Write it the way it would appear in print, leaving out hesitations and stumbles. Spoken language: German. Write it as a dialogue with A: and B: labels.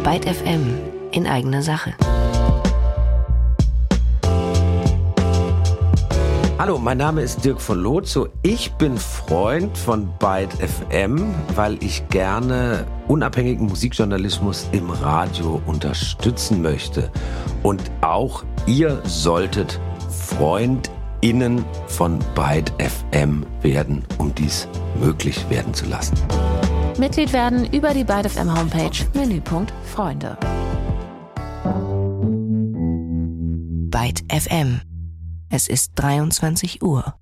A: Byte FM in eigener Sache.
B: Hallo, mein Name ist Dirk von Lozo. Ich bin Freund von Byte FM, weil ich gerne unabhängigen Musikjournalismus im Radio unterstützen möchte. Und auch ihr solltet FreundInnen von Byte FM werden, um dies möglich werden zu lassen.
A: Mitglied werden über die Byte FM Homepage, Menüpunkt Freunde. Byte FM. Es ist 23 Uhr.